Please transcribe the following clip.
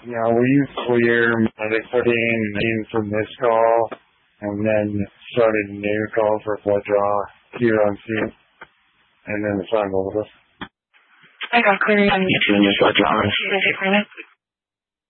Yeah, will you clear my putting in for this call and then started a new call for blood draw here on scene and then the final with us? I got clearing on you. Blood draw.